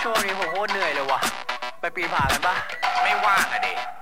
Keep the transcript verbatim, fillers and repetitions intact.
ช่วงนี้ผมโคตรเหนื่อยเลยว่ะไปปีนผากันปะไม่ว่างอะดิ